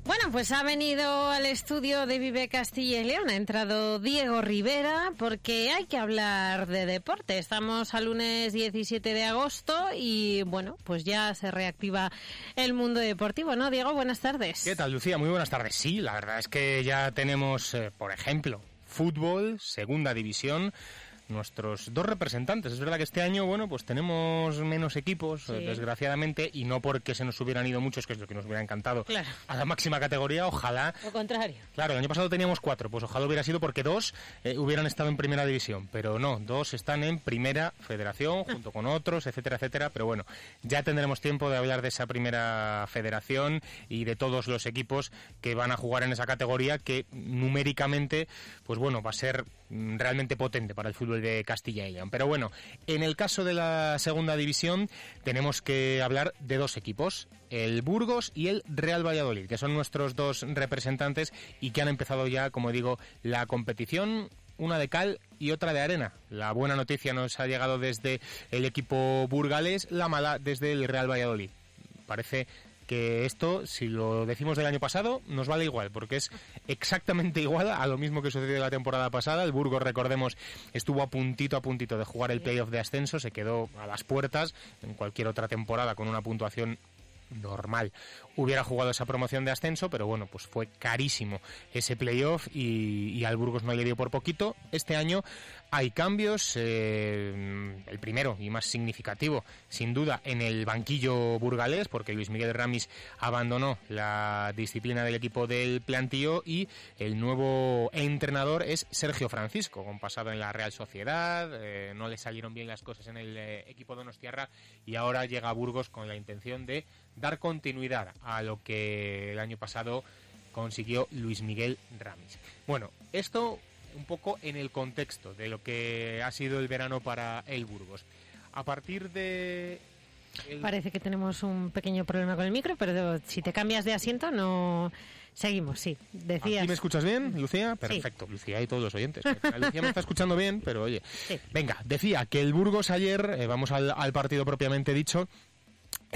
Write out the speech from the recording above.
Bueno, pues ha venido al estudio de Vive Castilla y León, ha entrado Diego Rivera, porque hay que hablar de deporte. Estamos al lunes 17 de agosto y, bueno, pues ya se reactiva el mundo deportivo, ¿no, Diego? Buenas tardes. ¿Qué tal, Lucía? Muy buenas tardes. Sí, la verdad es que ya tenemos, por ejemplo, fútbol, segunda división, nuestros dos representantes. Es verdad que este año, bueno, pues tenemos menos equipos, sí, desgraciadamente, y no porque se nos hubieran ido muchos, que es lo que nos hubiera encantado, claro, a la máxima categoría, ojalá. Lo contrario. Claro, el año pasado teníamos 4, pues ojalá hubiera sido porque 2 hubieran estado en primera división, pero no, 2 están en primera federación, junto con otros, etcétera, etcétera, pero bueno, ya tendremos tiempo de hablar de esa primera federación y de todos los equipos que van a jugar en esa categoría, que numéricamente, pues bueno, va a ser realmente potente para el fútbol de Castilla y León. Pero bueno, en el caso de la segunda división tenemos que hablar de dos equipos, el Burgos y el Real Valladolid, que son nuestros dos representantes y que han empezado ya, como digo, la competición, una de cal y otra de arena. La buena noticia nos ha llegado desde el equipo burgalés, la mala desde el Real Valladolid. Parece que esto, si lo decimos del año pasado, nos vale igual, porque es exactamente igual a lo mismo que sucedió la temporada pasada. El Burgos, recordemos, estuvo a puntito de jugar el playoff de ascenso, se quedó a las puertas. En cualquier otra temporada, con una puntuación normal, hubiera jugado esa promoción de ascenso, pero bueno, pues fue carísimo ese playoff y al Burgos no le dio por poquito. Este año hay cambios, el primero y más significativo, sin duda, en el banquillo burgalés, porque Luis Miguel Ramis abandonó la disciplina del equipo del plantío y el nuevo entrenador es Sergio Francisco, con pasado en la Real Sociedad. No le salieron bien las cosas en el equipo donostiarra y ahora llega a Burgos con la intención de dar continuidad a lo que el año pasado consiguió Luis Miguel Ramis. Bueno, esto un poco en el contexto de lo que ha sido el verano para el Burgos. A partir de... Parece que tenemos un pequeño problema con el micro, pero si te cambias de asiento no... Seguimos, sí. Decías... ¿Aquí me escuchas bien, Lucía? Perfecto, sí. Lucía y todos los oyentes. Lucía me está escuchando bien, pero oye... Sí. Venga, decía que el Burgos ayer, vamos al partido propiamente dicho,